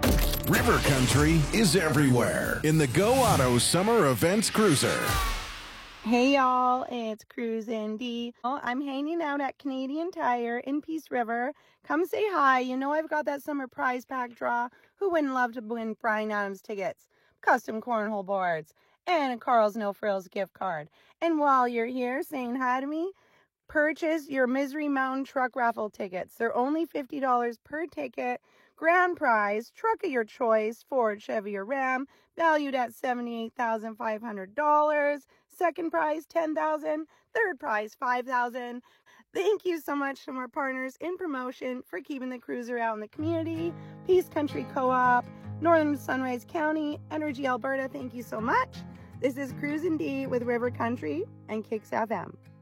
River Country is everywhere in the Go Auto Summer Events Cruiser. Hey y'all, it's Cruisin' D. I'm hanging out at Canadian Tire in Peace River. Come say hi. You know I've got that summer prize pack draw. Who wouldn't love to win Bryan Adams tickets, custom cornhole boards, and a Carl's No Frills gift card? And while you're here saying hi to me, purchase your Misery Mountain truck raffle tickets. They're only $50 per ticket. Grand prize, truck of your choice, Ford, Chevy, or Ram, valued at $78,500. Second prize, $10,000. Third prize, $5,000. Thank you so much from our partners in promotion for keeping the cruiser out in the community. Peace Country Co-op, Northern Sunrise County, Energy Alberta, thank you so much. This is Cruisin' D with River Country and Kicks FM.